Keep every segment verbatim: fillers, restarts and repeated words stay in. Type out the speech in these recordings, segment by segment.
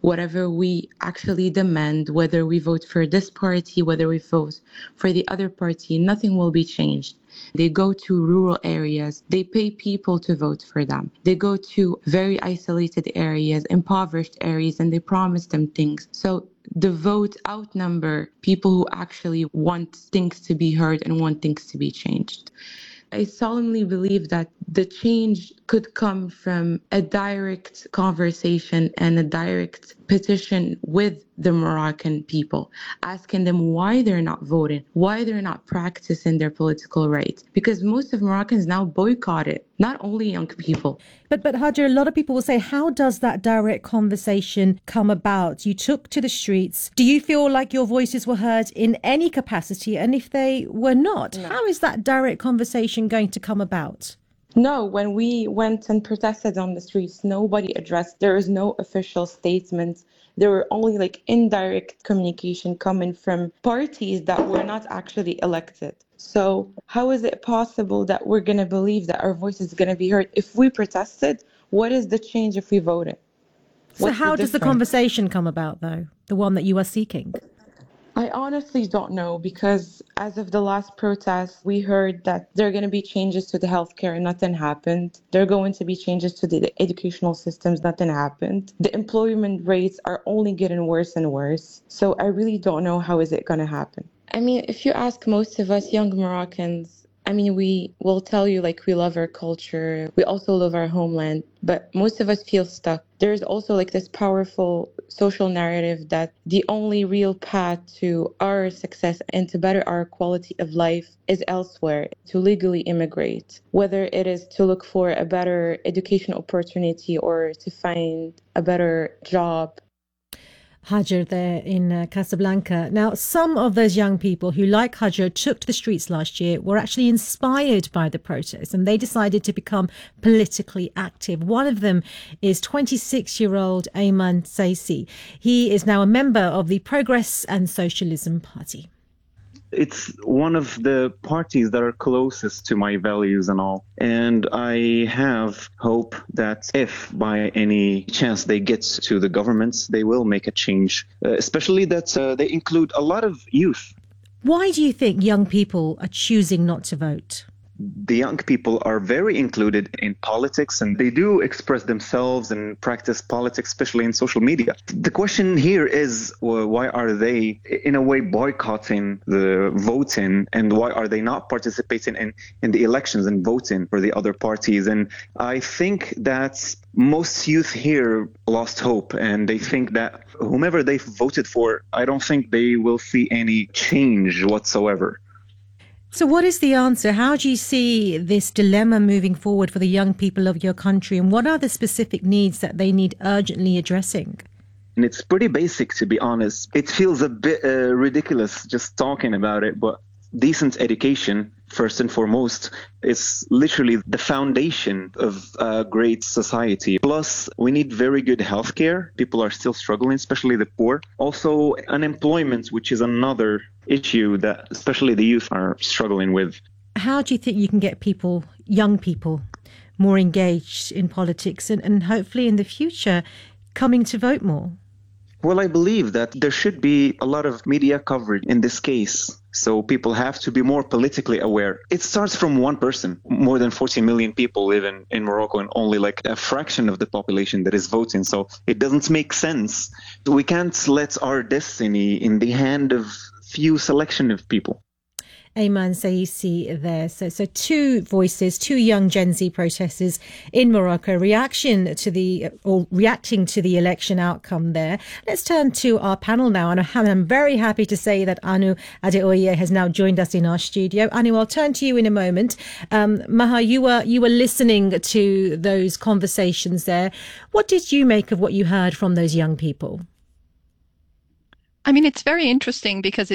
whatever we actually demand, whether we vote for this party, whether we vote for the other party, nothing will be changed. They go to rural areas. They pay people to vote for them. They go to very isolated areas, impoverished areas, and they promise them things. So the vote outnumber people who actually want things to be heard and want things to be changed. I solemnly believe that the change could come from a direct conversation and a direct petition with the Moroccan people, asking them why they're not voting, why they're not practicing their political rights. Because most of Moroccans now boycott it, not only young people. But, but Hajar, a lot of people will say, how does that direct conversation come about? You took to the streets. Do you feel like your voices were heard in any capacity? And if they were not, no. How is that direct conversation going to come about? No, when we went and protested on the streets, nobody addressed. There is no official statements. There were only like indirect communication coming from parties that were not actually elected. So how is it possible that we're going to believe that our voice is going to be heard? If we protested, what is the change if we voted? So What's how the does the conversation come about, though, the one that you are seeking? I honestly don't know, because as of the last protest, we heard that there are going to be changes to the healthcare and nothing happened. There are going to be changes to the educational systems, nothing happened. The employment rates are only getting worse and worse. So I really don't know how is it going to happen. I mean, if you ask most of us young Moroccans, I mean, we will tell you like we love our culture. We also love our homeland, but most of us feel stuck. There's also like this powerful social narrative that the only real path to our success and to better our quality of life is elsewhere, to legally immigrate, whether it is to look for a better education opportunity or to find a better job. Hajar there in uh, Casablanca. Now, some of those young people who, like Hajar, took to the streets last year were actually inspired by the protests, and they decided to become politically active. One of them is twenty-six-year-old Ayman Saisi. He is now a member of the Progress and Socialism Party. It's one of the parties that are closest to my values and all. And I have hope that if by any chance they get to the governments, they will make a change, uh, especially that uh, they include a lot of youth. Why do you think young people are choosing not to vote? The young people are very included in politics, and they do express themselves and practice politics, especially in social media. The question here is, well, why are they in a way boycotting the voting, and why are they not participating in, in the elections and voting for the other parties? And I think that most youth here lost hope, and they think that whomever they voted for, I don't think they will see any change whatsoever. So what is the answer? How do you see this dilemma moving forward for the young people of your country? And what are the specific needs that they need urgently addressing? And it's pretty basic, to be honest. It feels a bit uh, ridiculous just talking about it, but decent education, first and foremost, is literally the foundation of a great society. Plus, we need very good healthcare. People are still struggling, especially the poor. Also, unemployment, which is another issue that especially the youth are struggling with. How do you think you can get people, young people, more engaged in politics and, and hopefully in the future coming to vote more? Well, I believe that there should be a lot of media coverage in this case. So people have to be more politically aware. It starts from one person. More than forty million people live in, in Morocco, and only like a fraction of the population that is voting. So it doesn't make sense. We can't let our destiny in the hand of few selection of people. Ayman Saisi there. So, so two voices, two young Gen Z protesters in Morocco, reaction to the or reacting to the election outcome there. Let's turn to our panel now, and I'm very happy to say that Anu Adeoye has now joined us in our studio. Anu, I'll turn to you in a moment. Um, Maha, you were you were listening to those conversations there. What did you make of what you heard from those young people? I mean, it's very interesting because it's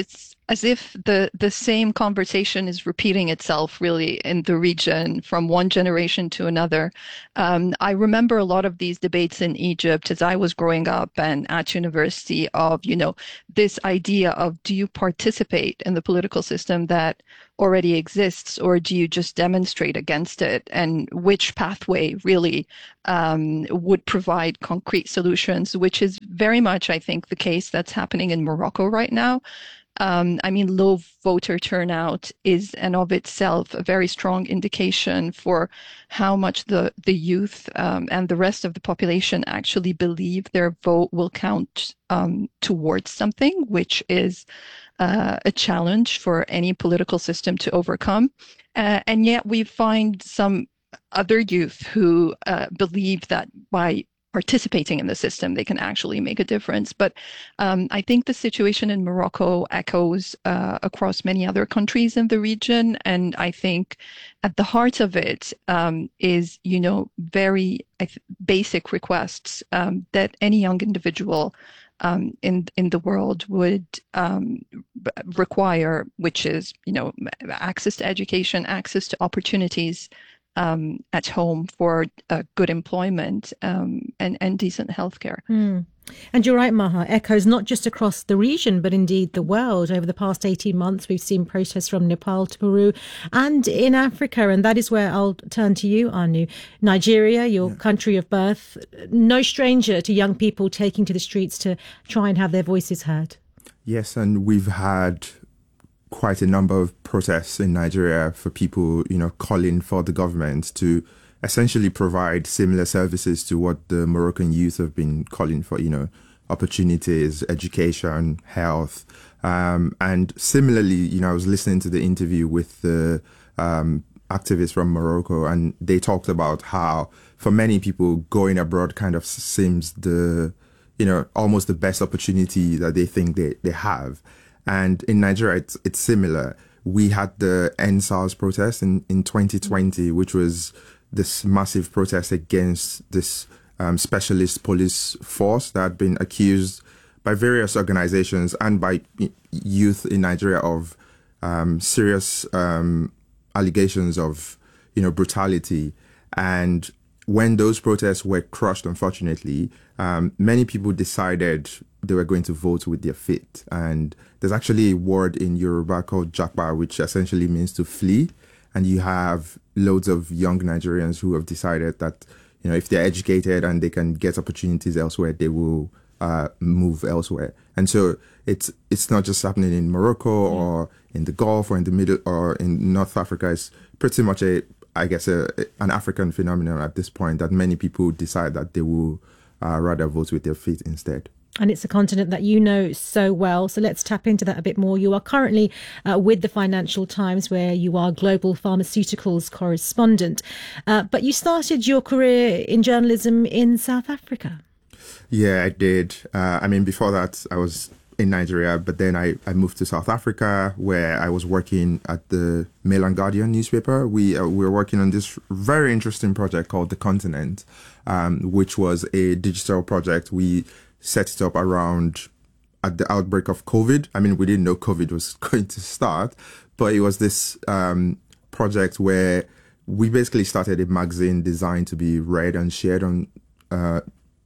as if the the same conversation is repeating itself really in the region from one generation to another. Um, I remember a lot of these debates in Egypt as I was growing up and at university of, you know, this idea of, do you participate in the political system that already exists, or do you just demonstrate against it? And which pathway really um, would provide concrete solutions, which is very much, I think, the case that's happening in Morocco right now. Um, I mean, low voter turnout is, and of itself, a very strong indication for how much the the youth um, and the rest of the population actually believe their vote will count um, towards something, which is uh, a challenge for any political system to overcome. Uh, and yet, we find some other youth who uh, believe that by participating in the system, they can actually make a difference. But um, I think the situation in Morocco echoes uh, across many other countries in the region. And I think at the heart of it um, is, you know, very basic requests um, that any young individual um, in in the world would um, require, which is, you know, access to education, access to opportunities Um, at home for uh, good employment um, and, and decent healthcare. Mm. And you're right, Maha, echoes not just across the region, but indeed the world. Over the past eighteen months, we've seen protests from Nepal to Peru and in Africa. And that is where I'll turn to you, Anu. Nigeria, your yeah. country of birth, no stranger to young people taking to the streets to try and have their voices heard. Yes, and we've had quite a number of protests in Nigeria for people, you know, calling for the government to essentially provide similar services to what the Moroccan youth have been calling for, you know, opportunities, education, health. Um, and similarly, you know, I was listening to the interview with the um, activists from Morocco, and they talked about how for many people going abroad kind of seems the, you know, almost the best opportunity that they think they, they have. And in Nigeria, it's, it's similar. We had the End SARS protest in, in twenty twenty, which was this massive protest against this um, specialist police force that had been accused by various organizations and by youth in Nigeria of um, serious um, allegations of, you know, brutality. And when those protests were crushed, unfortunately, um, many people decided they were going to vote with their feet. And there's actually a word in Yoruba called jakpa, which essentially means to flee. And you have loads of young Nigerians who have decided that, you know, if they're educated and they can get opportunities elsewhere, they will uh, move elsewhere. And so it's it's not just happening in Morocco or in the Gulf or in the Middle or in North Africa. It's pretty much a, I guess, a, an African phenomenon at this point that many people decide that they will uh, rather vote with their feet instead. And it's a continent that you know so well. So let's tap into that a bit more. You are currently uh, with the Financial Times, where you are global pharmaceuticals correspondent. Uh, but you started your career in journalism in South Africa. Yeah, I did. Uh, I mean, before that, I was in Nigeria, but then I, I moved to South Africa, where I was working at the Mail and Guardian newspaper. We, uh, we were working on this very interesting project called The Continent, um, which was a digital project. We set it up around at the outbreak of COVID. I mean, we didn't know COVID was going to start, but it was this um, project where we basically started a magazine designed to be read and shared on uh,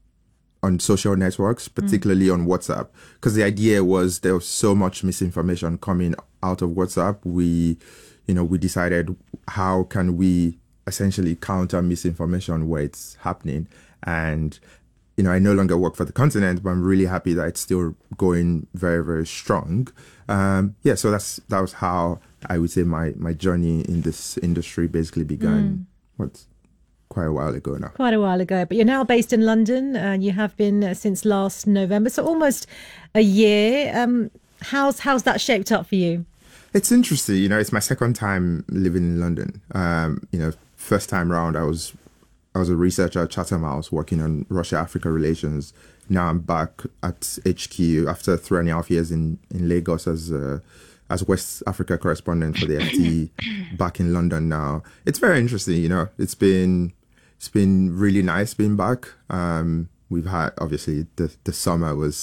on social networks, particularly mm. on WhatsApp, because the idea was there was so much misinformation coming out of WhatsApp. We, you know, we decided, how can we essentially counter misinformation where it's happening? And you know, I no longer work for The Continent, but I'm really happy that it's still going very, very strong. Um, yeah, so that's that was how I would say my, my journey in this industry basically began. Mm. What's quite a while ago now. Quite a while ago, but you're now based in London, and you have been uh, since last November, so almost a year. Um, how's how's that shaped up for you? It's interesting. You know, it's my second time living in London. Um, you know, first time round, I was. I was a researcher at Chatham House working on Russia-Africa relations. Now I'm back at H Q after three and a half years in, in Lagos as a, as West Africa correspondent for the F T, back in London now. It's very interesting, you know. It's been it's been really nice being back. Um, we've had, obviously, the, the summer was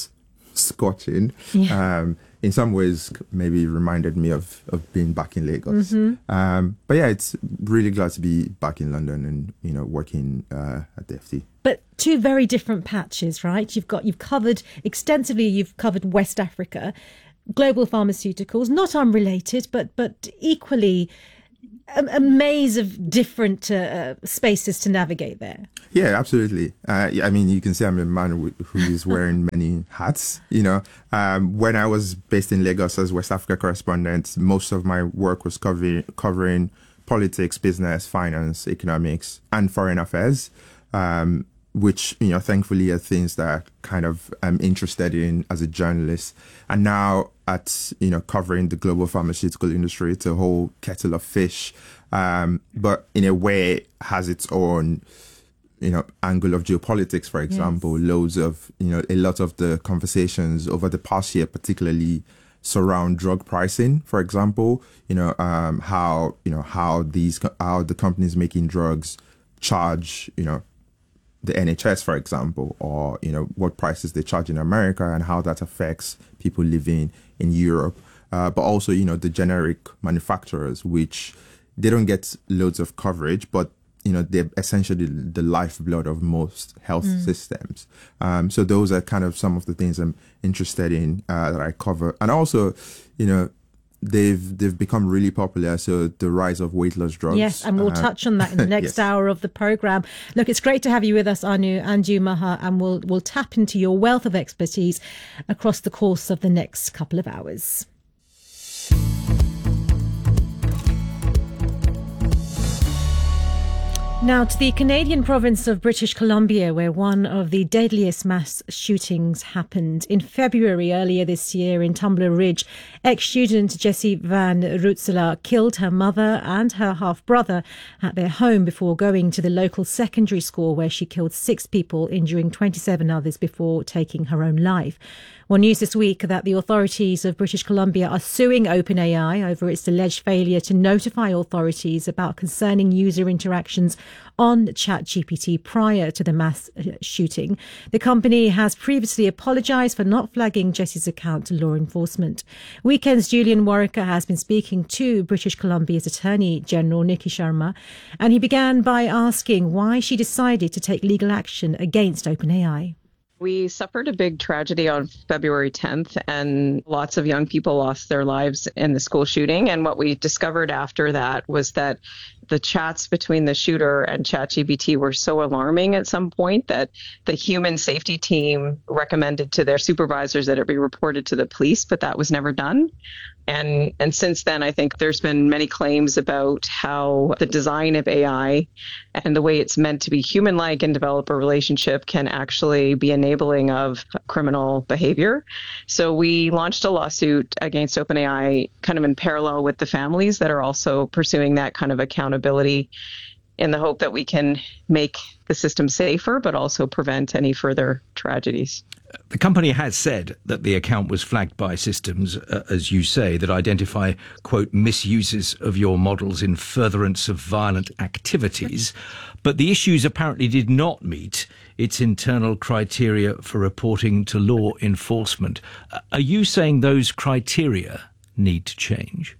scorching. Yeah. Um, in some ways, maybe reminded me of, of being back in Lagos. Mm-hmm. Um, but yeah, it's really glad to be back in London and, you know, working uh, at the F T. But two very different patches, right? You've got, you've covered extensively, you've covered West Africa, global pharmaceuticals, not unrelated, but, but equally a, a maze of different uh, spaces to navigate there. Yeah, absolutely. Uh, I mean, you can say I'm a man who is wearing many hats. You know, um, when I was based in Lagos as West Africa correspondent, most of my work was covering covering politics, business, finance, economics, and foreign affairs, um, which, you know, thankfully are things that kind of I'm interested in as a journalist. And now at, you know, covering the global pharmaceutical industry, it's a whole kettle of fish, um, but in a way has its own, you know, angle of geopolitics, for example. Yes. Loads of, you know, a lot of the conversations over the past year, particularly surround drug pricing, for example, you know, um, how, you know, how these, how the companies making drugs charge, you know, the N H S, for example, or, you know, what prices they charge in America and how that affects people living in Europe. Uh, but also, you know, the generic manufacturers, which they don't get loads of coverage, but, you know, they're essentially the lifeblood of most health mm. systems. Um, so those are kind of some of the things I'm interested in uh, that I cover. And also, you know, they've they've become really popular. So the rise of weight loss drugs. Yes, and we'll uh, touch on that in the next yes. hour of the programme. Look, it's great to have you with us, Anu Anju Maha, and we'll we'll tap into your wealth of expertise across the course of the next couple of hours. Now to the Canadian province of British Columbia, where one of the deadliest mass shootings happened. In February earlier this year in Tumbler Ridge, ex-student Jessie Van Rutselaar killed her mother and her half-brother at their home before going to the local secondary school, where she killed six people, injuring twenty-seven others before taking her own life. Well, news this week that the authorities of British Columbia are suing OpenAI over its alleged failure to notify authorities about concerning user interactions on ChatGPT prior to the mass shooting. The company has previously apologised for not flagging Jessie's account to law enforcement. Weekend's Julian Warwicker has been speaking to British Columbia's Attorney General Nikki Sharma, and he began by asking why she decided to take legal action against OpenAI. We suffered a big tragedy on February tenth, and lots of young people lost their lives in the school shooting. And what we discovered after that was that the chats between the shooter and ChatGPT were so alarming at some point that the human safety team recommended to their supervisors that it be reported to the police, but that was never done. And and since then, I think there's been many claims about how the design of A I and the way it's meant to be human-like and develop a relationship can actually be enabling of criminal behavior. So we launched a lawsuit against OpenAI kind of in parallel with the families that are also pursuing that kind of accountability, in the hope that we can make the system safer, but also prevent any further tragedies. The company has said that the account was flagged by systems, uh, as you say, that identify, quote, misuses of your models in furtherance of violent activities. But the issues apparently did not meet its internal criteria for reporting to law enforcement. Uh, are you saying those criteria need to change?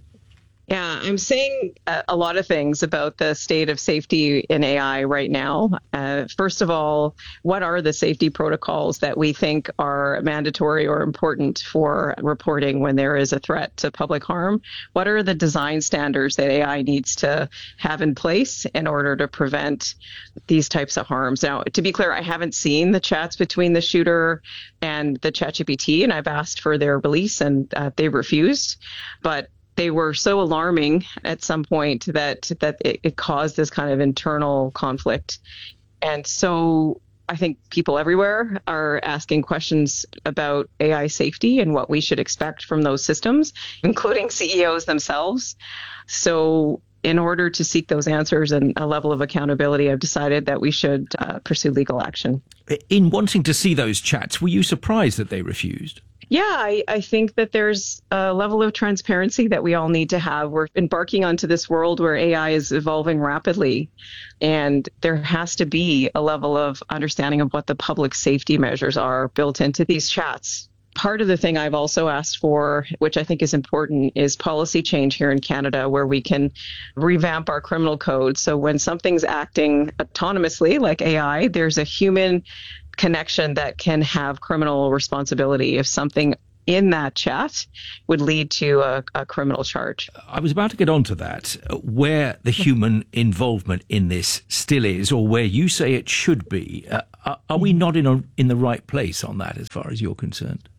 Yeah, I'm saying a lot of things about the state of safety in A I right now. Uh, first of all, what are the safety protocols that we think are mandatory or important for reporting when there is a threat to public harm? What are the design standards that A I needs to have in place in order to prevent these types of harms? Now, to be clear, I haven't seen the chats between the shooter and the ChatGPT, and I've asked for their release, and uh, they refused. But they were so alarming at some point that that it, it caused this kind of internal conflict. And so I think people everywhere are asking questions about A I safety and what we should expect from those systems, including C E Os themselves. So in order to seek those answers and a level of accountability, I've decided that we should uh, pursue legal action. In wanting to see those chats, were you surprised that they refused? Yeah, I, I think that there's a level of transparency that we all need to have. We're embarking onto this world where A I is evolving rapidly, and there has to be a level of understanding of what the public safety measures are built into these chats. Part of the thing I've also asked for, which I think is important, is policy change here in Canada where we can revamp our criminal code. So when something's acting autonomously, like A I, there's a human connection that can have criminal responsibility if something in that chat would lead to a, a criminal charge. I was about to get onto that, where the human involvement in this still is, or where you say it should be. Uh, are, are we not in a, in the right place on that as far as you're concerned?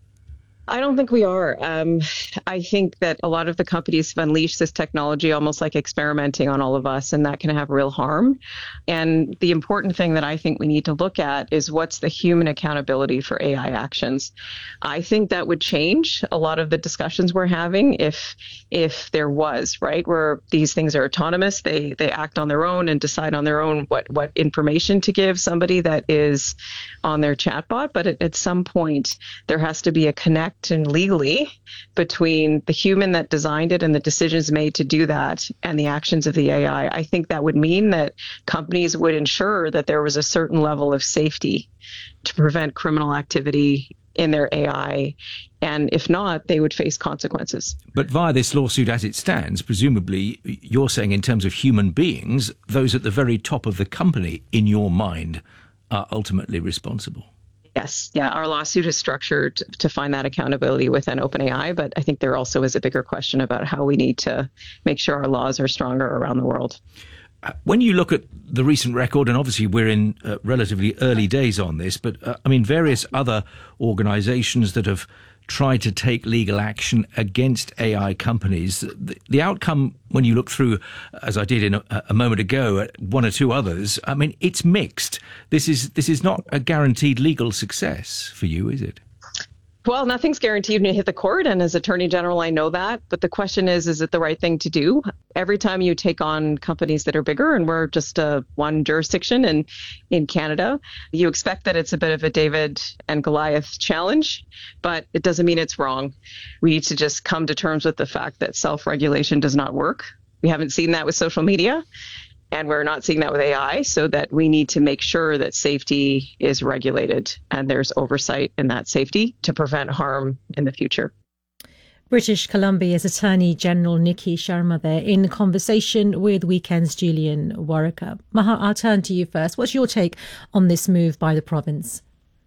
I don't think we are. Um, I think that a lot of the companies have unleashed this technology almost like experimenting on all of us, and that can have real harm. And the important thing that I think we need to look at is what's the human accountability for A I actions. I think that would change a lot of the discussions we're having if if there was, right, where these things are autonomous, they they act on their own and decide on their own what, what information to give somebody that is on their chatbot. But at, at some point, there has to be a connect and legally between the human that designed it and the decisions made to do that and the actions of the A I. I think that would mean that companies would ensure that there was a certain level of safety to prevent criminal activity in their A I. And if not, they would face consequences. But via this lawsuit as it stands, presumably you're saying in terms of human beings, those at the very top of the company, in your mind, are ultimately responsible. Yes. Yeah. Our lawsuit is structured to find that accountability within OpenAI, but I think there also is a bigger question about how we need to make sure our laws are stronger around the world. When you look at the recent record, and obviously we're in uh, relatively early days on this, but uh, I mean, various other organizations that have tried to take legal action against A I companies, the, the outcome, when you look through, as I did in a, a moment ago, at one or two others, I mean, it's mixed. This is this is not a guaranteed legal success for you, is it? Well, nothing's guaranteed when you hit the court. And as Attorney General, I know that. But the question is, is it the right thing to do? Every time you take on companies that are bigger, and we're just a one jurisdiction in, in Canada, you expect that it's a bit of a David and Goliath challenge, but it doesn't mean it's wrong. We need to just come to terms with the fact that self-regulation does not work. We haven't seen that with social media. And we're not seeing that with A I, so that we need to make sure that safety is regulated and there's oversight in that safety to prevent harm in the future. British Columbia's Attorney General Nikki Sharma there in conversation with Weekend's Julian Warwicker. Maha, I'll turn to you first. What's your take on this move by the province?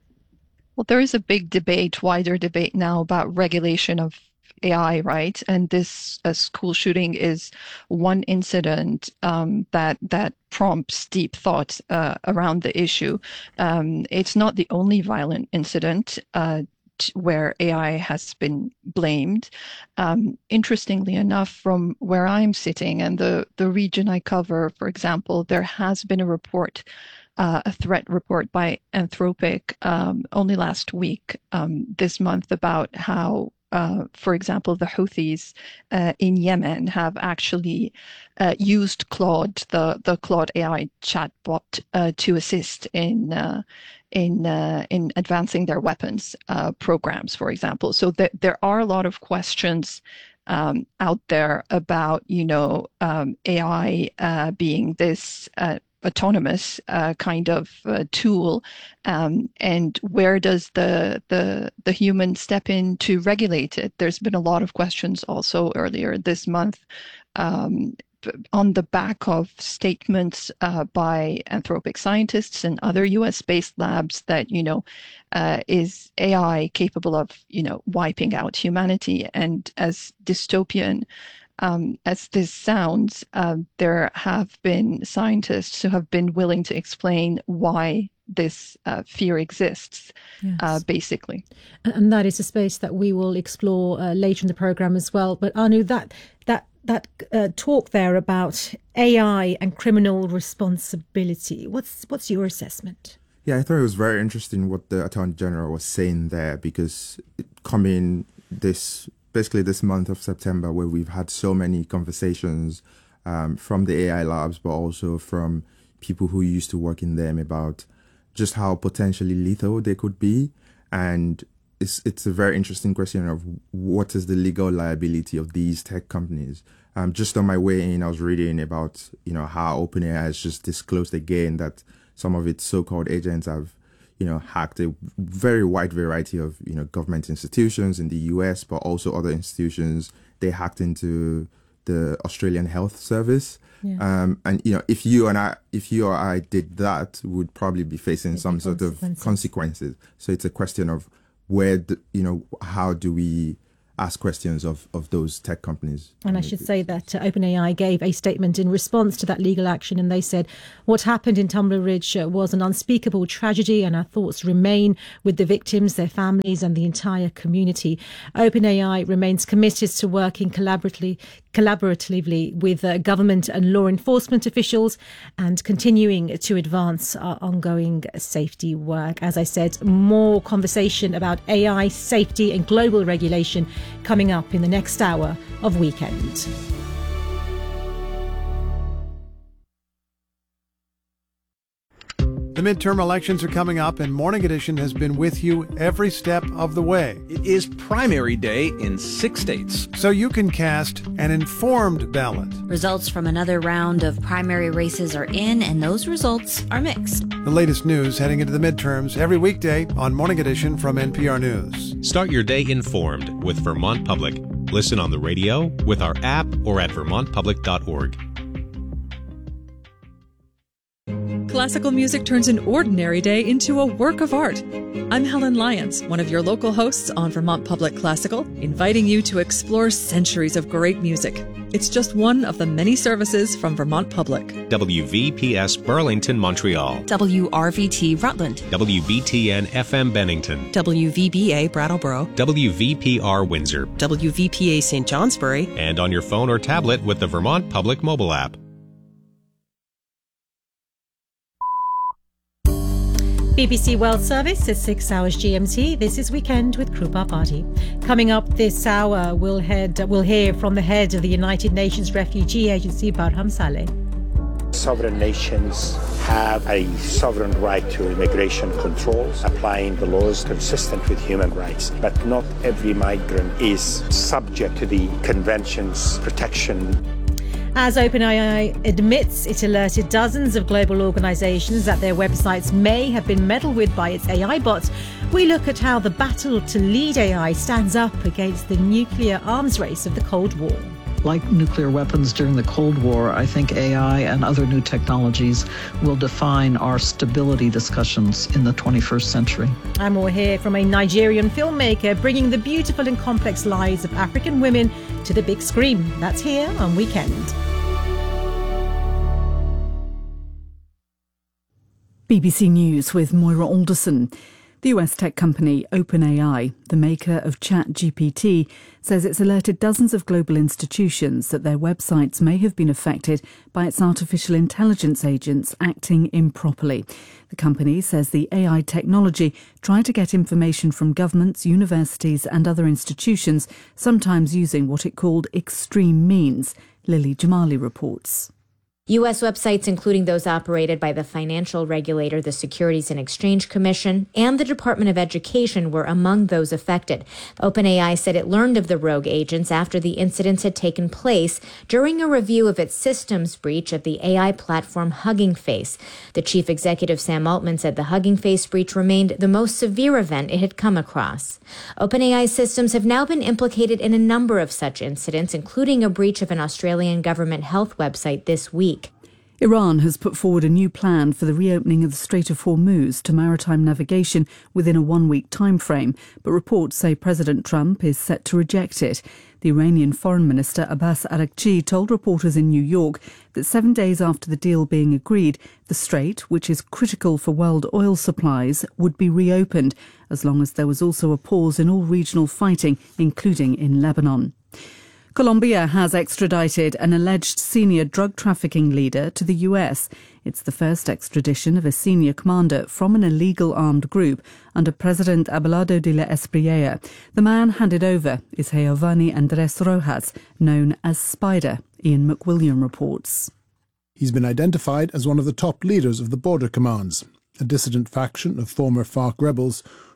Well, there is a big debate, wider debate now about regulation of A I, right? And this uh, school shooting is one incident um, that that prompts deep thought uh, around the issue. Um, it's not the only violent incident uh, t- where A I has been blamed. Um, interestingly enough, from where I'm sitting and the, the region I cover, for example, there has been a report Uh, a threat report by Anthropic um, only last week, um, this month, about how, uh, for example, the Houthis uh, in Yemen have actually uh, used Claude, the the Claude A I chatbot, uh, to assist in uh, in uh, in advancing their weapons uh, programs, for example. So th- there are a lot of questions um, out there about, you know, um, A I uh, being this Uh, autonomous uh, kind of uh, tool, um, and where does the the the human step in to regulate it? There's been a lot of questions also earlier this month um, on the back of statements uh, by Anthropic scientists and other U S-based labs that, you know, uh, is A I capable of, you know, wiping out humanity? And as dystopian Um, as this sounds, uh, there have been scientists who have been willing to explain why this uh, fear exists, yes. uh, basically. And that is a space that we will explore uh, later in the programme as well. But Anu, that that that uh, talk there about A I and criminal responsibility, what's what's your assessment? Yeah, I thought it was very interesting what the Attorney General was saying there, because coming this basically this month of September, where we've had so many conversations um, from the A I labs, but also from people who used to work in them about just how potentially lethal they could be. And it's it's a very interesting question of what is the legal liability of these tech companies. Um, just on my way in, I was reading about, you know, how OpenAI has just disclosed again that some of its so-called agents have, you know, hacked a very wide variety of, you know, government institutions in the U S, but also other institutions. They hacked into the Australian Health Service. Yeah. Um, and, you know, if you and I, if you or I did that, we would probably be facing some sort of consequences. So it's a question of where, the, you know, how do we ask questions of, of those tech companies. And I should say that uh, OpenAI gave a statement in response to that legal action, and they said, what happened in Tumbler Ridge uh, was an unspeakable tragedy, and our thoughts remain with the victims, their families, and the entire community. OpenAI remains committed to working collaboratively, collaboratively with uh, government and law enforcement officials and continuing to advance our ongoing safety work. As I said, more conversation about A I safety and global regulation coming up in the next hour of Weekend. The midterm elections are coming up, and Morning Edition has been with you every step of the way. It is primary day in six states, so you can cast an informed ballot. Results from another round of primary races are in, and those results are mixed. The latest news heading into the midterms every weekday on Morning Edition from N P R News. Start your day informed with Vermont Public. Listen on the radio, with our app, or at vermont public dot org. Classical music turns an ordinary day into a work of art. I'm Helen Lyons, one of your local hosts on Vermont Public Classical, inviting you to explore centuries of great music. It's just one of the many services from Vermont Public. W V P S Burlington, Montreal. W R V T Rutland. W B T N F M Bennington. W V B A Brattleboro. W V P R Windsor. W V P A Saint Johnsbury. And on your phone or tablet with the Vermont Public mobile app. B B C World Service at six hours G M T. This is Weekend with Krupa Party. Coming up this hour, we'll head we'll hear from the head of the United Nations Refugee Agency, Barham Saleh. Sovereign nations have a sovereign right to immigration controls, applying the laws consistent with human rights. But not every migrant is subject to the convention's protection. As OpenAI admits it alerted dozens of global organisations that their websites may have been meddled with by its A I bots, we look at how the battle to lead A I stands up against the nuclear arms race of the Cold War. Like nuclear weapons during the Cold War, I think A I and other new technologies will define our stability discussions in the twenty-first century. And we'll hear from a Nigerian filmmaker bringing the beautiful and complex lives of African women to the big screen. That's here on Weekend. B B C News with Moira Alderson. The U S tech company OpenAI, the maker of ChatGPT, says it's alerted dozens of global institutions that their websites may have been affected by its artificial intelligence agents acting improperly. The company says the A I technology tried to get information from governments, universities and other institutions, sometimes using what it called extreme means. Lily Jamali reports. U S websites, including those operated by the financial regulator, the Securities and Exchange Commission, and the Department of Education, were among those affected. OpenAI said it learned of the rogue agents after the incidents had taken place during a review of its systems breach of the A I platform Hugging Face. The chief executive, Sam Altman, said the Hugging Face breach remained the most severe event it had come across. OpenAI's systems have now been implicated in a number of such incidents, including a breach of an Australian government health website this week. Iran has put forward a new plan for the reopening of the Strait of Hormuz to maritime navigation within a one-week timeframe, but reports say President Trump is set to reject it. The Iranian Foreign Minister Abbas Araghchi told reporters in New York that seven days after the deal being agreed, the strait, which is critical for world oil supplies, would be reopened, as long as there was also a pause in all regional fighting, including in Lebanon. Colombia has extradited an alleged senior drug trafficking leader to the U S. It's the first extradition of a senior commander from an illegal armed group under President Abelardo de la Espriella. The man handed over is Giovanni Andres Rojas, known as Spider. Ian McWilliam reports. He's been identified as one of the top leaders of the Border Commands, a dissident faction of former FARC rebels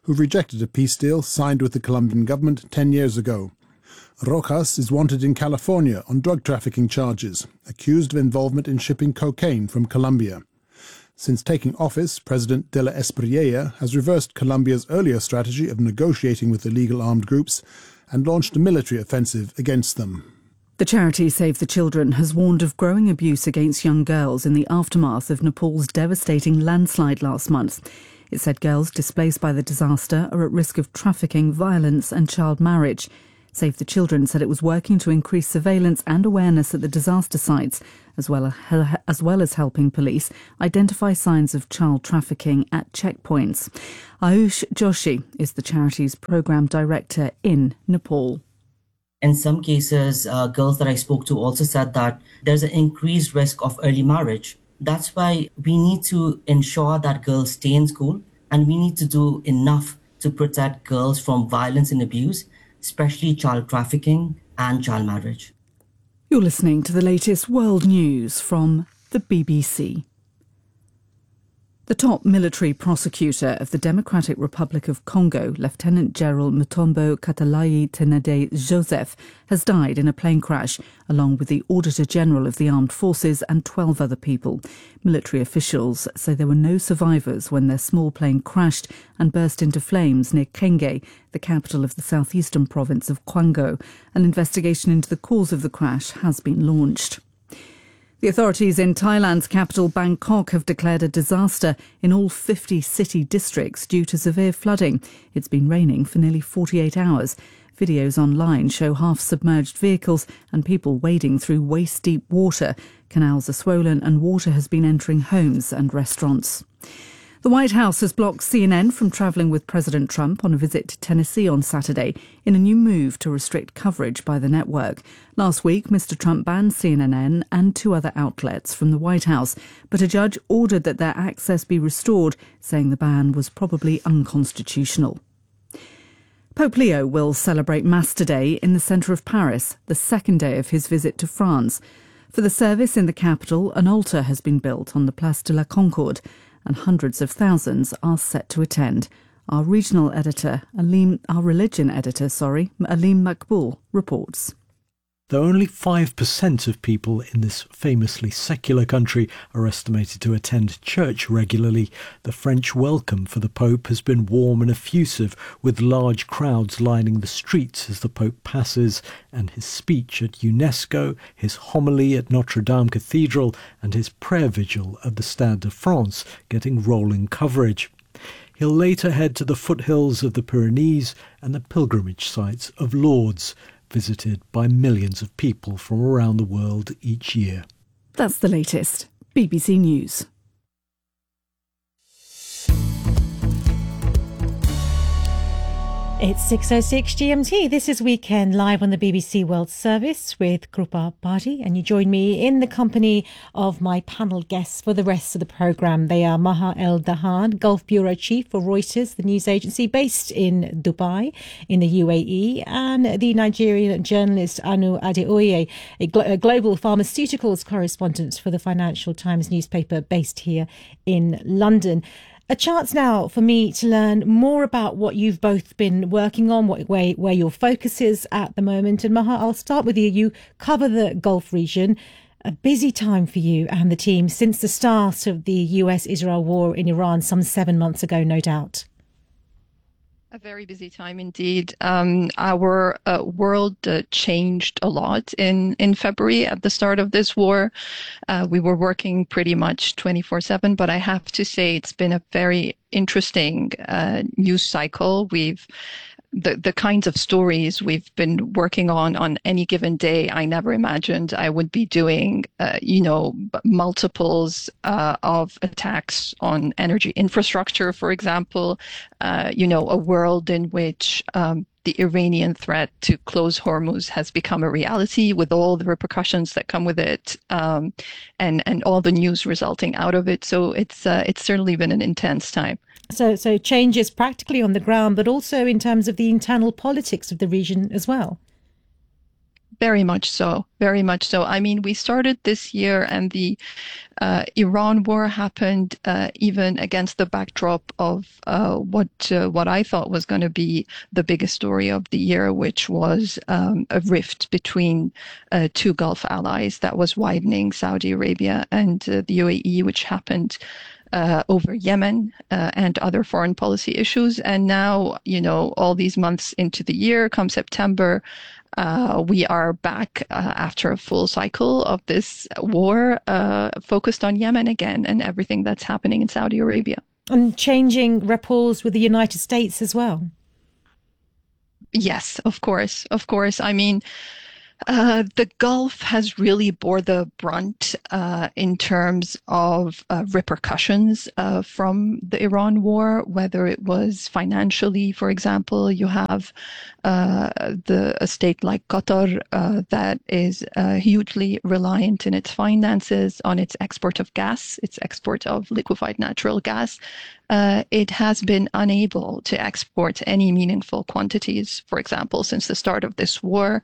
who've rejected a peace deal signed with the Colombian government ten years ago. Rojas is wanted in California on drug trafficking charges, accused of involvement in shipping cocaine from Colombia. Since taking office, President de la Espriella has reversed Colombia's earlier strategy of negotiating with illegal armed groups and launched a military offensive against them. The charity Save the Children has warned of growing abuse against young girls in the aftermath of Nepal's devastating landslide last month. It said girls displaced by the disaster are at risk of trafficking, violence and child marriage. Save the Children said it was working to increase surveillance and awareness at the disaster sites, as well as, as well as helping police identify signs of child trafficking at checkpoints. Ayush Joshi is the charity's programme director in Nepal. In some cases, uh, girls that I spoke to also said that there's an increased risk of early marriage. That's why we need to ensure that girls stay in school, and we need to do enough to protect girls from violence and abuse, especially child trafficking and child marriage. You're listening to the latest world news from the B B C. The top military prosecutor of the Democratic Republic of Congo, Lieutenant General Mutombo Katalayi Tenede Joseph, has died in a plane crash, along with the Auditor General of the Armed Forces and twelve other people. Military officials say there were no survivors when their small plane crashed and burst into flames near Kenge, the capital of the southeastern province of Kwango. An investigation into the cause of the crash has been launched. The authorities in Thailand's capital Bangkok have declared a disaster in all fifty city districts due to severe flooding. It's been raining for nearly forty-eight hours. Videos online show half-submerged vehicles and people wading through waist-deep water. Canals are swollen and water has been entering homes and restaurants. The White House has blocked C N N from travelling with President Trump on a visit to Tennessee on Saturday in a new move to restrict coverage by the network. Last week, Mister Trump banned C N N and two other outlets from the White House, but a judge ordered that their access be restored, saying the ban was probably unconstitutional. Pope Leo will celebrate Mass today in the centre of Paris, the second day of his visit to France. For the service in the capital, an altar has been built on the Place de la Concorde, and hundreds of thousands are set to attend. Our regional editor, Alim, our religion editor, sorry, Alim Makboul, reports. Though only five percent of people in this famously secular country are estimated to attend church regularly, the French welcome for the Pope has been warm and effusive, with large crowds lining the streets as the Pope passes, and his speech at UNESCO, his homily at Notre Dame Cathedral, and his prayer vigil at the Stade de France getting rolling coverage. He'll later head to the foothills of the Pyrenees and the pilgrimage sites of Lourdes, visited by millions of people from around the world each year. That's the latest. B B C News. It's six oh six G M T. This is Weekend Live on the B B C World Service with Krupa Bhatti, and you join me in the company of my panel guests for the rest of the programme. They are Maha El-Dahan, Gulf Bureau Chief for Reuters, the news agency based in Dubai in the U A E, and the Nigerian journalist Anu Adeoye, a, glo- a global pharmaceuticals correspondent for the Financial Times newspaper based here in London. A chance now for me to learn more about what you've both been working on, what, where, where your focus is at the moment. And Maha, I'll start with you. You cover the Gulf region. A busy time for you and the team since the start of the U S Israel war in Iran some seven months ago, no doubt. A very busy time indeed. Um, our uh, world uh, changed a lot in, in February at the start of this war. Uh, we were working pretty much twenty-four seven, but I have to say it's been a very interesting uh, news cycle. We've The, the kinds of stories we've been working on on any given day, I never imagined I would be doing, uh, you know, multiples uh, of attacks on energy infrastructure, for example, uh, you know, a world in which um, the Iranian threat to close Hormuz has become a reality with all the repercussions that come with it, um, and, and all the news resulting out of it. So it's uh, it's certainly been an intense time. So, so changes practically on the ground, but also in terms of the internal politics of the region as well. Very much so. Very much so. I mean, we started this year and the uh, Iran war happened uh, even against the backdrop of uh, what uh, what I thought was going to be the biggest story of the year, which was um, a rift between uh, two Gulf allies that was widening, Saudi Arabia and uh, the U A E, which happened Uh, over Yemen uh, and other foreign policy issues. And now, you know, all these months into the year, come September, uh, we are back uh, after a full cycle of this war uh, focused on Yemen again and everything that's happening in Saudi Arabia. And changing rapport with the United States as well. Yes, of course. Of course. I mean, Uh, the Gulf has really bore the brunt uh, in terms of uh, repercussions uh, from the Iran war, whether it was financially, for example. You have uh, the a state like Qatar uh, that is uh, hugely reliant in its finances on its export of gas, its export of liquefied natural gas. Uh, it has been unable to export any meaningful quantities, for example, since the start of this war.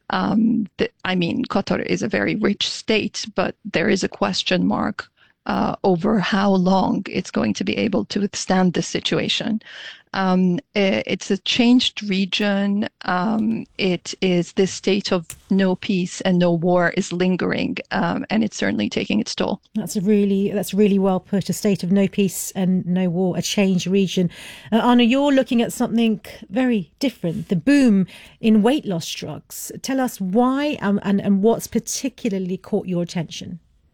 Um, the, I mean, Qatar is a very rich state, but there is a question mark uh, over how long it's going to be able to withstand this situation. Um, it, it's a changed region. Um, it is this state of no peace and no war is lingering, um, and it's certainly taking its toll. That's a really that's really well put. A state of no peace and no war, a changed region. Uh, Anna, you're looking at something very different: the boom in weight loss drugs. Tell us why um, and and what's particularly caught your attention.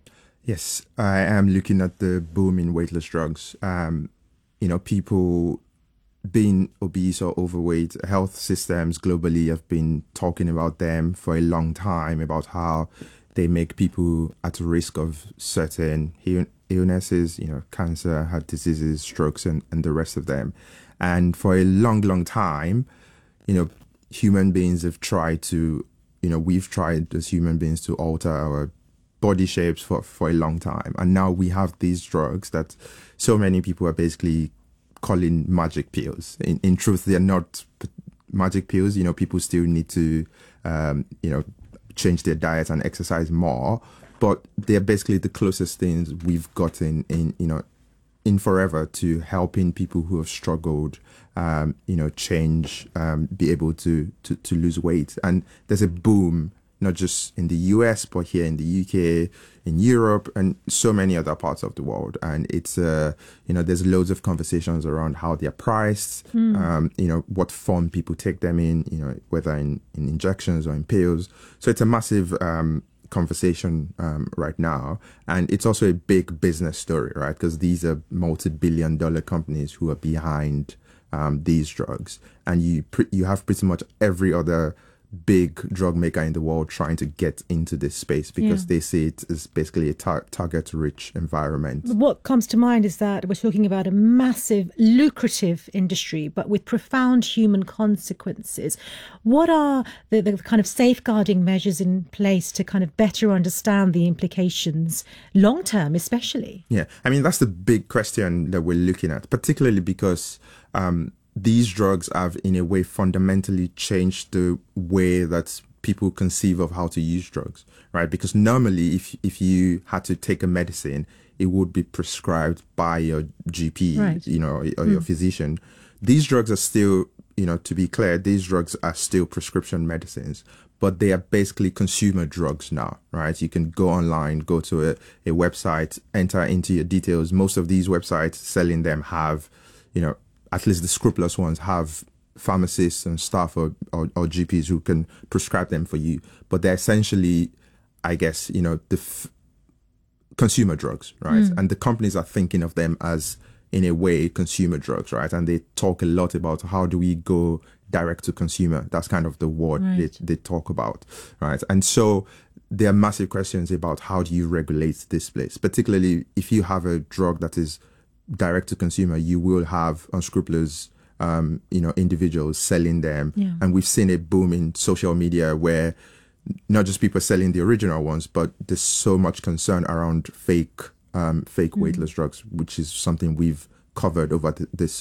Yes, I am looking at the boom in weight loss drugs. Um, you know, people being obese or overweight, health systems globally have been talking about them for a long time, about how they make people at risk of certain illnesses, you know, cancer, heart diseases, strokes, and, and the rest of them. And for a long, long time, you know, human beings have tried to, you know, we've tried as human beings to alter our body shapes for, for a long time. And now we have these drugs that so many people are basically calling magic pills. In, in truth, they're not magic pills. You know, people still need to, um, you know, change their diet and exercise more. But they're basically the closest things we've gotten in, you know, in forever to helping people who have struggled, um, you know, change, um, be able to, to, to lose weight. And there's a boom, not just in the U S, but here in the U K, in Europe, and so many other parts of the world. And it's, uh, you know, there's loads of conversations around how they're priced, mm. um, you know, what form people take them in, you know, whether in, in injections or in pills. So it's a massive um, conversation um, right now. And it's also a big business story, right? Because these are multi-billion dollar companies who are behind um, these drugs. And you pre- you have pretty much every other big drug maker in the world trying to get into this space because yeah. they see it as basically a tar- target-rich environment. What comes to mind is that we're talking about a massive, lucrative industry, but with profound human consequences. What are the, the kind of safeguarding measures in place to kind of better understand the implications long-term, especially? Yeah, I mean, that's the big question that we're looking at, particularly because um, these drugs have, in a way, fundamentally changed the way that people conceive of how to use drugs, right? Because normally, if if you had to take a medicine, it would be prescribed by your G P, right. you know, or, or mm. your physician. These drugs are still, you know, to be clear, these drugs are still prescription medicines, but they are basically consumer drugs now, right? You can go online, go to a, a website, enter into your details. Most of these websites selling them have, you know, at least the scrupulous ones have pharmacists and staff or, or, or G Ps who can prescribe them for you. But they're essentially, I guess, you know, the f- consumer drugs, right? Mm. And the companies are thinking of them as, in a way, consumer drugs, right? And they talk a lot about how do we go direct to consumer. That's kind of the word right. they, they talk about, right? And so there are massive questions about how do you regulate this place, particularly if you have a drug that is direct to consumer, you will have unscrupulous, um, you know, individuals selling them. Yeah. And we've seen a boom in social media where not just people selling the original ones, but there's so much concern around fake, um, fake mm. weight loss drugs, which is something we've covered over th- this summer.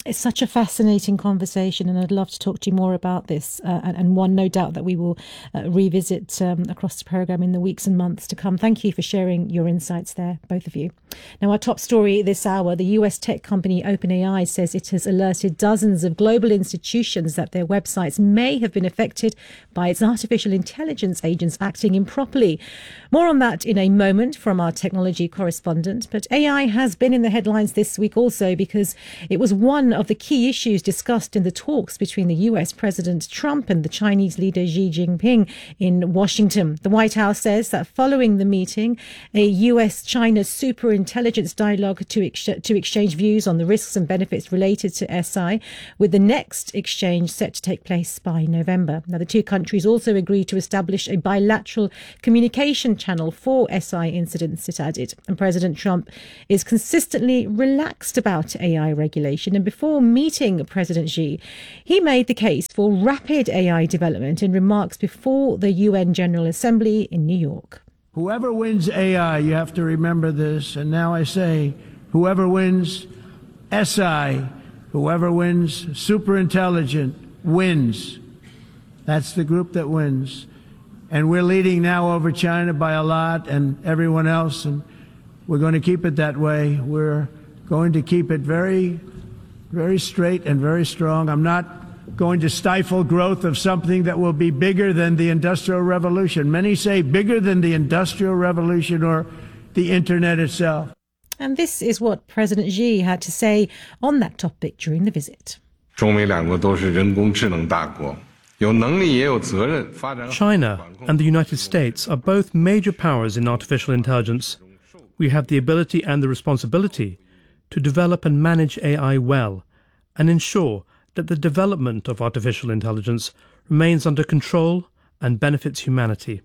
It's such a fascinating conversation, and I'd love to talk to you more about this. Uh, and, and one, no doubt, that we will uh, revisit um, across the programme in the weeks and months to come. Thank you for sharing your insights there, both of you. Now, our top story this hour, the U S tech company OpenAI says it has alerted dozens of global institutions that their websites may have been affected by its artificial intelligence agents acting improperly. More on that in a moment from our technology correspondent. But A I has been in the headlines this week also because it was one of the key issues discussed in the talks between the U S President Trump and the Chinese leader Xi Jinping in Washington. The White House says that following the meeting, a U S China superintelligence dialogue to, ex- to exchange views on the risks and benefits related to S I, with the next exchange set to take place by November. Now, the two countries also agreed to establish a bilateral communication channel for S I incidents, it added. And President Trump is consistently relaxed about A I regulation. And before Before meeting President Xi, he made the case for rapid A I development in remarks before the U N General Assembly in New York. Whoever wins A I, you have to remember this, and now I say, whoever wins S I, whoever wins superintelligent, wins. That's the group that wins. And we're leading now over China by a lot and everyone else, and we're going to keep it that way. We're going to keep it very very straight and very strong. I'm not going to stifle growth of something that will be bigger than the Industrial Revolution. Many say bigger than the Industrial Revolution or the Internet itself. And this is what President Xi had to say on that topic during the visit. China and the United States are both major powers in artificial intelligence. We have the ability and the responsibility to develop and manage A I well and ensure that the development of artificial intelligence remains under control and benefits humanity.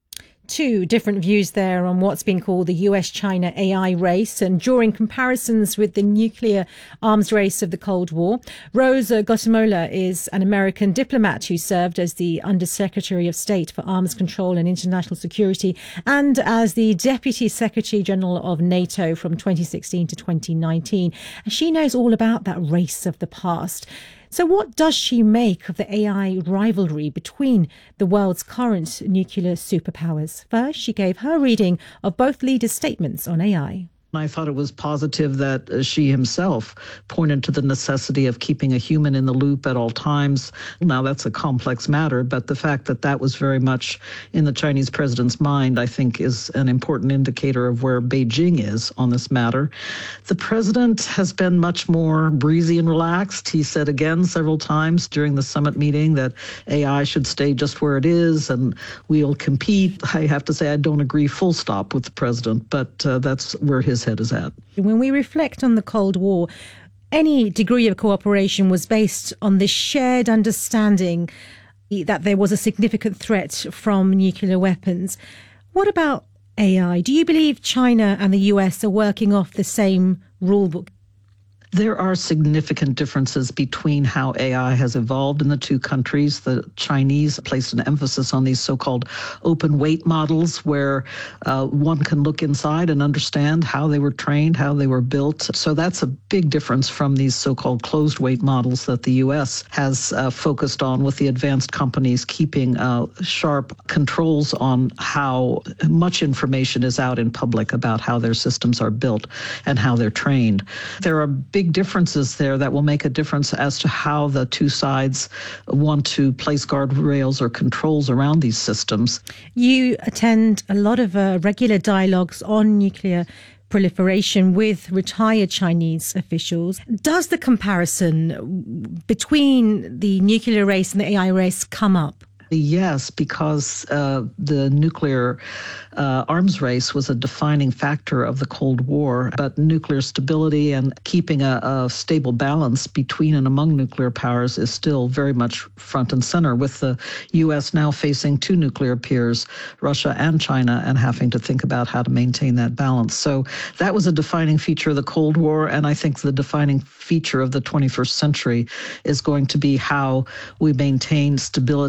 Two different views there on what's been called the U S China A I race and drawing comparisons with the nuclear arms race of the Cold War. Rose Gottemoeller is an American diplomat who served as the Undersecretary of State for Arms Control and International Security and as the Deputy Secretary General of NATO from twenty sixteen to twenty nineteen. And she knows all about that race of the past. So what does she make of the A I rivalry between the world's current nuclear superpowers? First, she gave her reading of both leaders' statements on A I. I thought it was positive that uh, Xi himself pointed to the necessity of keeping a human in the loop at all times. Now, that's a complex matter, but the fact that that was very much in the Chinese president's mind, I think, is an important indicator of where Beijing is on this matter. The president has been much more breezy and relaxed. He said again several times during the summit meeting that A I should stay just where it is and we'll compete. I have to say I don't agree full stop with the president, but uh, that's where his head is at. When we reflect on the Cold War, any degree of cooperation was based on this shared understanding that there was a significant threat from nuclear weapons. What about A I? Do you believe China and the U S are working off the same rulebook? There are significant differences between how A I has evolved in the two countries. The Chinese placed an emphasis on these so-called open weight models where uh, one can look inside and understand how they were trained, how they were built. So that's a big difference from these so-called closed weight models that the U S has uh, focused on, with the advanced companies keeping uh, sharp controls on how much information is out in public about how their systems are built and how they're trained. There are big differences there that will make a difference as to how the two sides want to place guardrails or controls around these systems. You attend a lot of uh, regular dialogues on nuclear proliferation with retired Chinese officials. Does the comparison between the nuclear race and the A I race come up? Yes, because uh, the nuclear uh, arms race was a defining factor of the Cold War, but nuclear stability and keeping a, a stable balance between and among nuclear powers is still very much front and center, with the U S now facing two nuclear peers, Russia and China, and having to think about how to maintain that balance. So that was a defining feature of the Cold War, and I think the defining feature of the twenty-first century is going to be how we maintain stability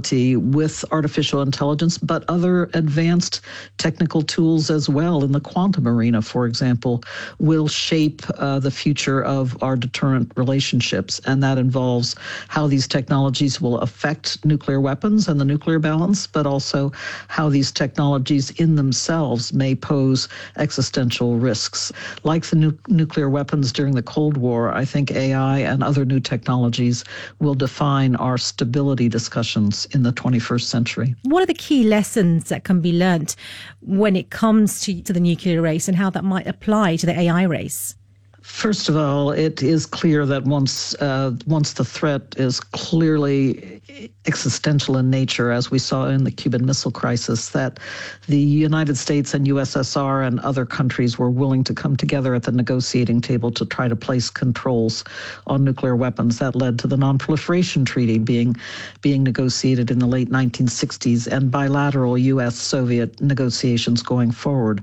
with artificial intelligence, but other advanced technical tools as well in the quantum arena, for example, will shape uh, the future of our deterrent relationships. And that involves how these technologies will affect nuclear weapons and the nuclear balance, but also how these technologies in themselves may pose existential risks. Like the nu- nuclear weapons during the Cold War, I think A I and other new technologies will define our stability discussions in the twenty-first century. What are the key lessons that can be learnt when it comes to, to the nuclear race and how that might apply to the A I race? First of all, it is clear that once uh, once the threat is clearly existential in nature, as we saw in the Cuban Missile Crisis, that the United States and U S S R and other countries were willing to come together at the negotiating table to try to place controls on nuclear weapons. That led to the Non-Proliferation Treaty being being negotiated in the late nineteen sixties and bilateral U S Soviet negotiations going forward.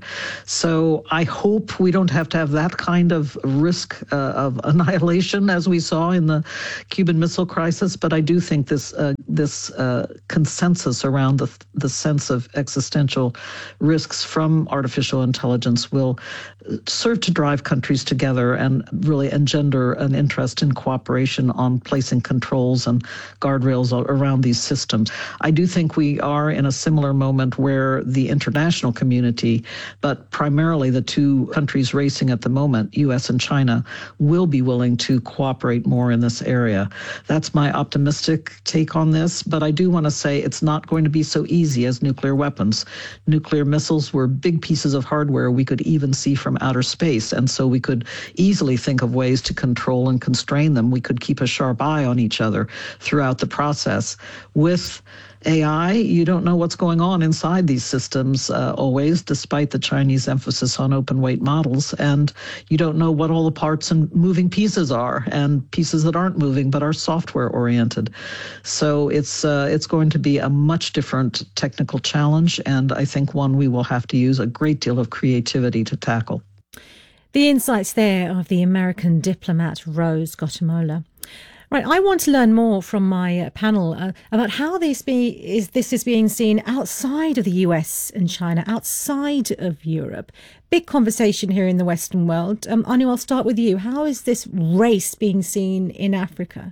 So I hope we don't have to have that kind of risk uh, of annihilation as we saw in the Cuban Missile Crisis, but I do think this uh, this uh, consensus around the the sense of existential risks from artificial intelligence will serve to drive countries together and really engender an interest in cooperation on placing controls and guardrails around these systems. I do think we are in a similar moment where the international community, but primarily the two countries racing at the moment, U S and China, will be willing to cooperate more in this area. That's my optimistic take on this, but I do want to say it's not going to be so easy as nuclear weapons. Nuclear missiles were big pieces of hardware we could even see from outer space, and so we could easily think of ways to control and constrain them. We could keep a sharp eye on each other throughout the process. With A I, you don't know what's going on inside these systems uh, always, despite the Chinese emphasis on open weight models, and you don't know what all the parts and moving pieces are, and pieces that aren't moving but are software oriented. So it's uh, it's going to be a much different technical challenge, and I think one we will have to use a great deal of creativity to tackle. The insights there of the American diplomat Rose Gottemoeller. Right, I want to learn more from my uh, panel uh, about how this be is this is being seen outside of the U S and China, outside of Europe. Big conversation here in the Western world. Um, Anu, I'll start with you. How is this race being seen in Africa?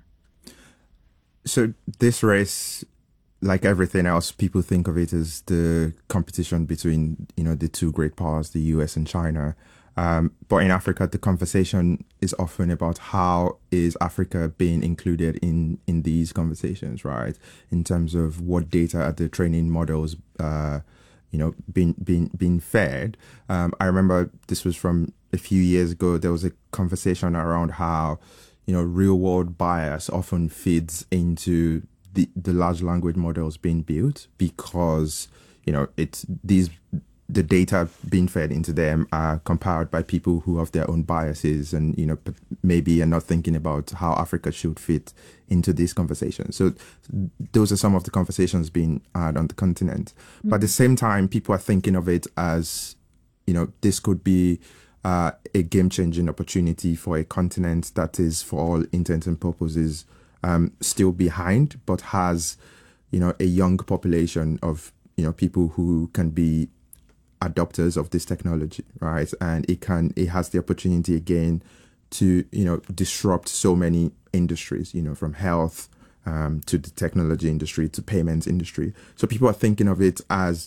So this race, like everything else, people think of it as the competition between, you know, the two great powers, the U S and China. Um, but in Africa, the conversation is often about how is Africa being included in, in these conversations, right? In terms of what data are the training models, uh, you know, being being being fed. Um, I remember this was from a few years ago. There was a conversation around how, you know, real world bias often feeds into the the large language models being built because, you know, it's these. The data being fed into them are compiled by people who have their own biases and, you know, maybe are not thinking about how Africa should fit into these conversations. So those are some of the conversations being had on the continent. Mm-hmm. But at the same time, people are thinking of it as, you know, this could be uh, a game-changing opportunity for a continent that is, for all intents and purposes, um, still behind, but has, you know, a young population of, you know, people who can be adopters of this technology, right? And it can, it has the opportunity again to, you know, disrupt so many industries, you know, from health um, to the technology industry to payments industry. So people are thinking of it as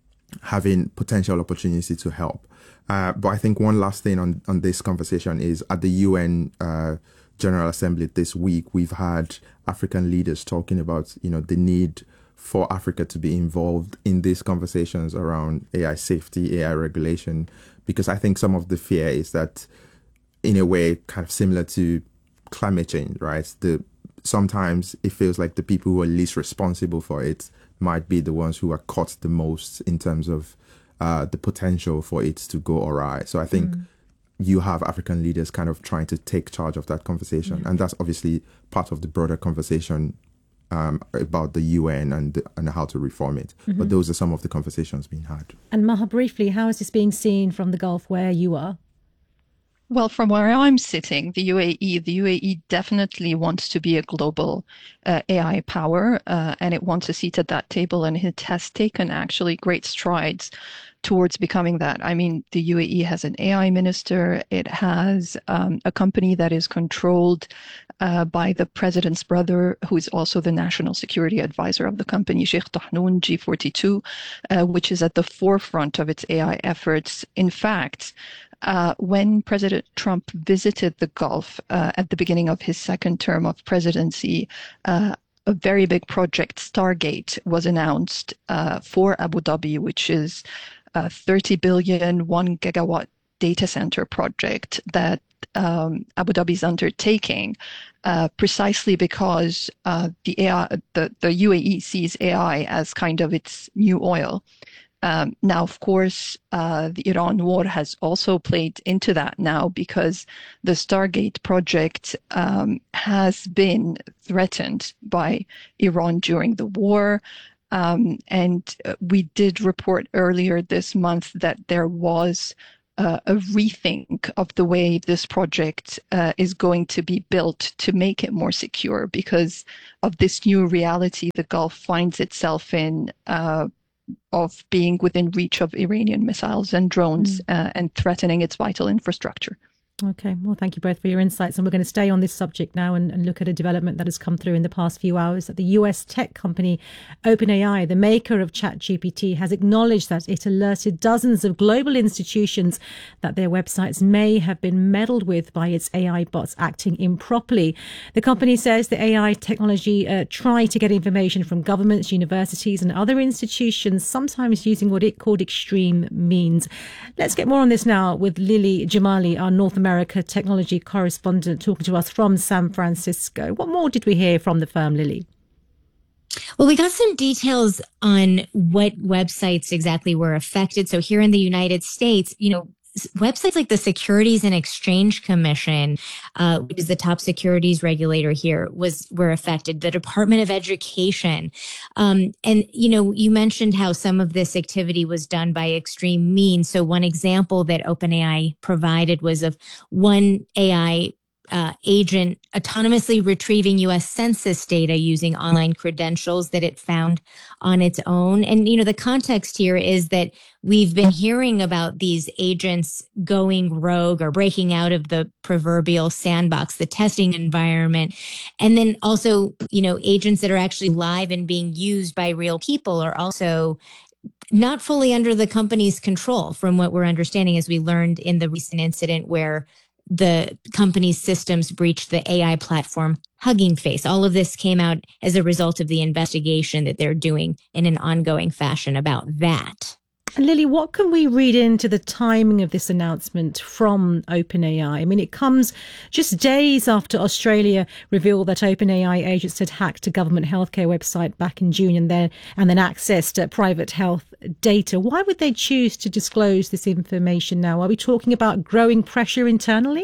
having potential opportunity to help. Uh, but I think one last thing on, on this conversation is at the U N uh, General Assembly this week, we've had African leaders talking about, you know, the need for Africa to be involved in these conversations around A I safety, A I regulation, because I think some of the fear is that, in a way, kind of similar to climate change, right? The sometimes it feels like the people who are least responsible for it might be the ones who are caught the most in terms of uh, the potential for it to go awry. So I think mm. you have African leaders kind of trying to take charge of that conversation, yeah. and that's obviously part of the broader conversation Um, about the U N and and how to reform it. Mm-hmm. But those are some of the conversations being had. And Maha, briefly, how is this being seen from the Gulf where you are? Well, from where I'm sitting, the U A E, the U A E definitely wants to be a global uh, A I power, uh, and it wants a seat at that table, and it has taken actually great strides towards becoming that. I mean, the U A E has an A I minister. It has um, a company that is controlled uh, by the president's brother, who is also the national security advisor of the company, Sheikh Tahnoun, G forty-two, uh, which is at the forefront of its A I efforts. In fact, Uh, when President Trump visited the Gulf uh, at the beginning of his second term of presidency, uh, a very big project, Stargate, was announced uh, for Abu Dhabi, which is a thirty billion, one gigawatt data center project that um, Abu Dhabi is undertaking, uh, precisely because uh, the, A I, the, the U A E sees A I as kind of its new oil. Um, now, of course, uh, the Iran war has also played into that now, because the Stargate project um, has been threatened by Iran during the war. Um, and we did report earlier this month that there was uh, a rethink of the way this project uh, is going to be built to make it more secure because of this new reality the Gulf finds itself in, uh, of being within reach of Iranian missiles and drones mm. uh, and threatening its vital infrastructure. Okay, well, thank you both for your insights. And we're going to stay on this subject now and, and look at a development that has come through in the past few hours. That the U S tech company OpenAI, the maker of ChatGPT, has acknowledged that it alerted dozens of global institutions that their websites may have been meddled with by its A I bots acting improperly. The company says the A I technology uh, tried to get information from governments, universities and other institutions, sometimes using what it called extreme means. Let's get more on this now with Lily Jamali, our North American America technology correspondent, talking to us from San Francisco. What more did we hear from the firm, Lily? Well, we got some details on what websites exactly were affected. So here in the United States, you know, websites like the Securities and Exchange Commission, uh, which is the top securities regulator here, was were affected. The Department of Education, um, and you know, you mentioned how some of this activity was done by extreme means. So one example that OpenAI provided was of one A I Uh, agent autonomously retrieving U S Census data using online credentials that it found on its own. And, you know, the context here is that we've been hearing about these agents going rogue or breaking out of the proverbial sandbox, the testing environment. And then also, you know, agents that are actually live and being used by real people are also not fully under the company's control, from what we're understanding, as we learned in the recent incident where the company's systems breached the A I platform Hugging Face. All of this came out as a result of the investigation that they're doing in an ongoing fashion about that. And Lily, what can we read into the timing of this announcement from OpenAI? I mean, it comes just days after Australia revealed that OpenAI agents had hacked a government healthcare website back in June and then and then accessed uh, private health data. Why would they choose to disclose this information now? Are we talking about growing pressure internally?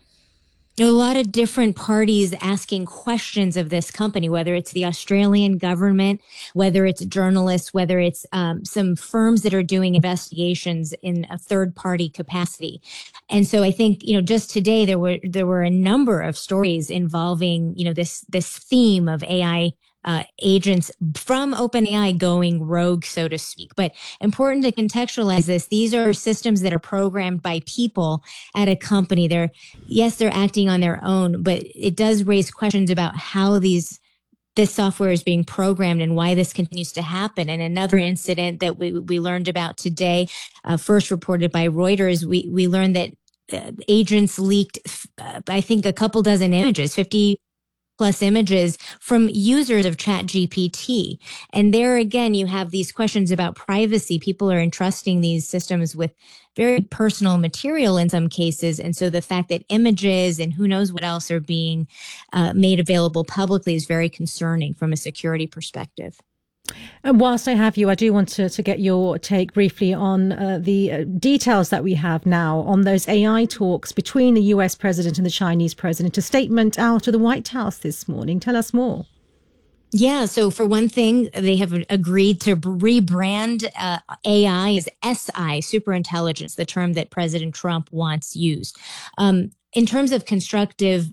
A lot of different parties asking questions of this company, whether it's the Australian government, whether it's journalists, whether it's um, some firms that are doing investigations in a third party capacity. And so I think, you know, just today there were there were a number of stories involving, you know, this this theme of A I Uh, agents from OpenAI going rogue, so to speak. But important to contextualize this, these are systems that are programmed by people at a company. They're, yes, they're acting on their own, but it does raise questions about how these this software is being programmed and why this continues to happen. And another incident that we, we learned about today, uh, first reported by Reuters, we, we learned that uh, agents leaked, uh, I think, a couple dozen images, fifty plus images from users of ChatGPT. And there again, you have these questions about privacy. People are entrusting these systems with very personal material in some cases. And so the fact that images and who knows what else are being uh, made available publicly is very concerning from a security perspective. And whilst I have you, I do want to, to get your take briefly on uh, the uh, details that we have now on those A I talks between the U S president and the Chinese president. A statement out of the White House this morning. Tell us more. Yeah. So for one thing, they have agreed to rebrand uh, A I as S I, superintelligence, the term that President Trump wants used. Um, in terms of constructive,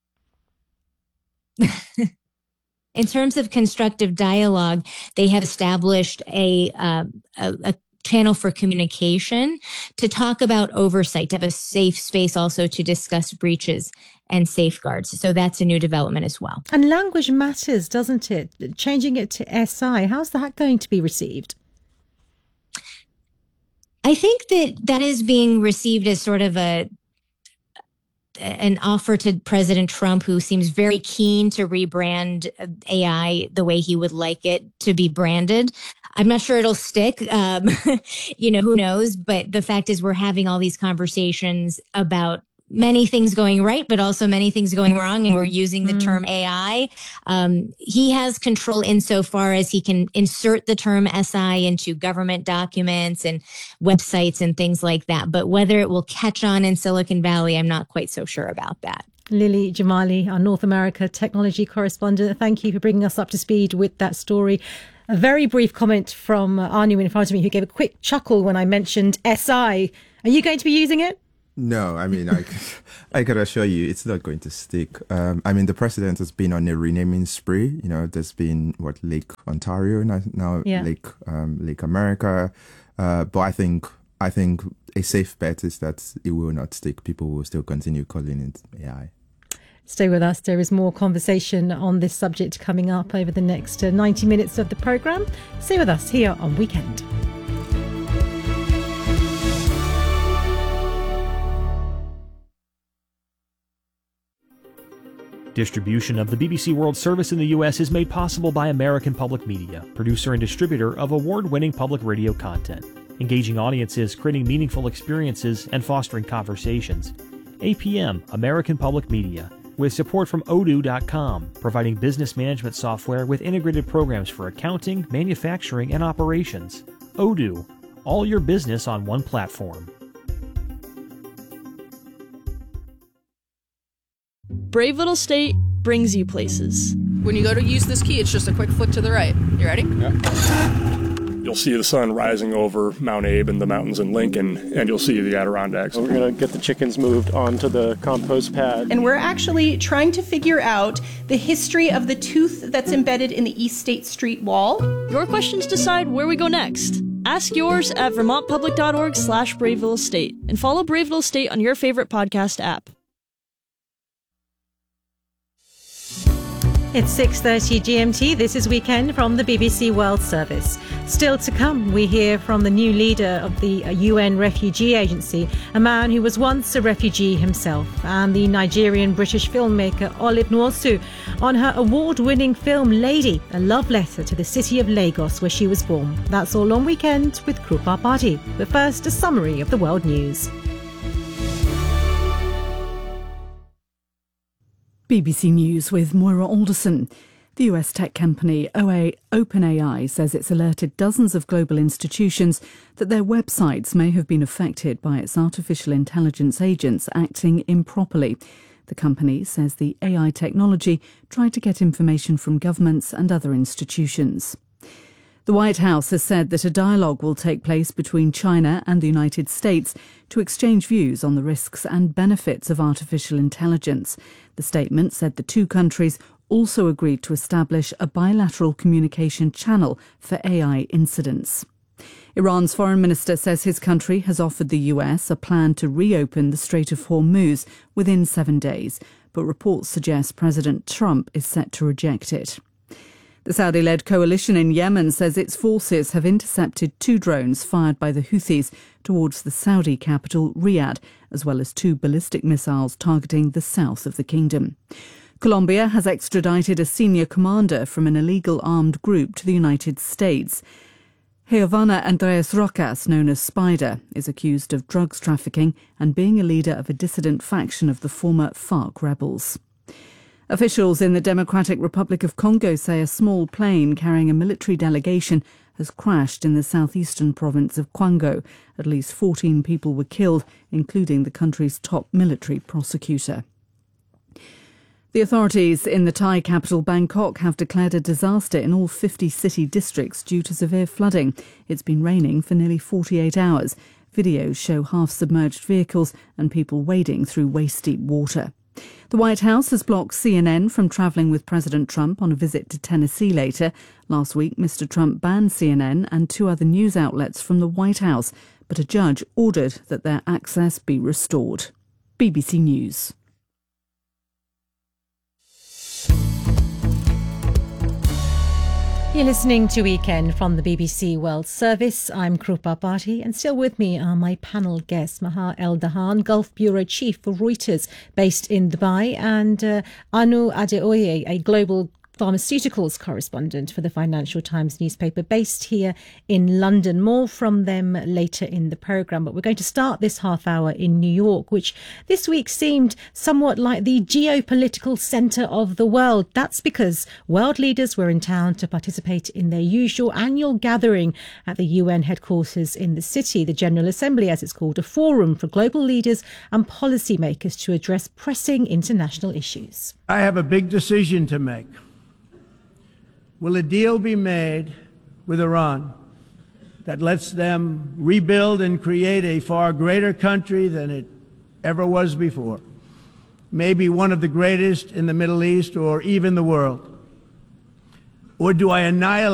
in terms of constructive dialogue, they have established a, uh, a, a channel for communication to talk about oversight, to have a safe space also to discuss breaches and safeguards. So that's a new development as well. And language matters, doesn't it? Changing it to S I, how's that going to be received? I think that that is being received as sort of a an offer to President Trump, who seems very keen to rebrand A I the way he would like it to be branded. I'm not sure it'll stick. Um, you know, who knows? But the fact is, we're having all these conversations about many things going right, but also many things going wrong. And we're using the mm. term A I. Um, he has control insofar as he can insert the term S I into government documents and websites and things like that. But whether it will catch on in Silicon Valley, I'm not quite so sure about that. Lily Jamali, our North America technology correspondent, thank you for bringing us up to speed with that story. A very brief comment from Anu in front of me, who gave a quick chuckle when I mentioned S I. Are you going to be using it? No, I mean, I, I can assure you it's not going to stick. Um, I mean, the president has been on a renaming spree. You know, there's been, what, Lake Ontario, now, now yeah. Lake um, Lake America. Uh, but I think I think a safe bet is that it will not stick. People will still continue calling it A I. Stay with us. There is more conversation on this subject coming up over the next uh, ninety minutes of the programme. Stay with us here on Weekend. Distribution of the B B C World Service in the U S is made possible by American Public Media, producer and distributor of award-winning public radio content, engaging audiences, creating meaningful experiences, and fostering conversations. A P M, American Public Media, with support from odoo dot com, providing business management software with integrated programs for accounting, manufacturing, and operations. Odoo, all your business on one platform. Brave Little State brings you places. When you go to use this key, it's just a quick flick to the right. You ready? Yeah. You'll see the sun rising over Mount Abe and the mountains in Lincoln, and you'll see the Adirondacks. We're going to get the chickens moved onto the compost pad. And we're actually trying to figure out the history of the tooth that's embedded in the East State Street wall. Your questions decide where we go next. Ask yours at vermontpublic.org slash Brave Little State and follow Brave Little State on your favorite podcast app. It's six thirty G M T. This is Weekend from the B B C World Service. Still to come, we hear from the new leader of the U N Refugee Agency, a man who was once a refugee himself, and the Nigerian-British filmmaker Olive Nwosu on her award-winning film Lady, a love letter to the city of Lagos where she was born. That's all on Weekend with Krupa Badi. But first, a summary of the world news. B B C News with Moira Alderson. The U S tech company OpenAI says it's alerted dozens of global institutions that their websites may have been affected by its artificial intelligence agents acting improperly. The company says the A I technology tried to get information from governments and other institutions. The White House has said that a dialogue will take place between China and the United States to exchange views on the risks and benefits of artificial intelligence. The statement said the two countries also agreed to establish a bilateral communication channel for A I incidents. Iran's foreign minister says his country has offered the U S a plan to reopen the Strait of Hormuz within seven days, but reports suggest President Trump is set to reject it. The Saudi-led coalition in Yemen says its forces have intercepted two drones fired by the Houthis towards the Saudi capital, Riyadh, as well as two ballistic missiles targeting the south of the kingdom. Colombia has extradited a senior commander from an illegal armed group to the United States. Giovanna Andres Rocas, known as Spider, is accused of drugs trafficking and being a leader of a dissident faction of the former FARC rebels. Officials in the Democratic Republic of Congo say a small plane carrying a military delegation has crashed in the southeastern province of Kwango. At least fourteen people were killed, including the country's top military prosecutor. The authorities in the Thai capital Bangkok have declared a disaster in all fifty city districts due to severe flooding. It's been raining for nearly forty-eight hours. Videos show half-submerged vehicles and people wading through waist-deep water. The White House has blocked C N N from travelling with President Trump on a visit to Tennessee later. Last week, Mister Trump banned C N N and two other news outlets from the White House, but a judge ordered that their access be restored. B B C News. You're listening to Weekend from the B B C World Service. I'm Krupa Bhatti, and still with me are my panel guests, Maha El-Dahan, Gulf Bureau Chief for Reuters based in Dubai, and uh, Anu Adeoye, a global pharmaceuticals correspondent for the Financial Times newspaper based here in London. More from them later in the programme, but we're going to start this half hour in New York, which this week seemed somewhat like the geopolitical centre of the world. That's because world leaders were in town to participate in their usual annual gathering at the U N headquarters in the city, the General Assembly as it's called, a forum for global leaders and policymakers to address pressing international issues. I have a big decision to make. Will a deal be made with Iran that lets them rebuild and create a far greater country than it ever was before? Maybe one of the greatest in the Middle East or even the world? Or do I annihilate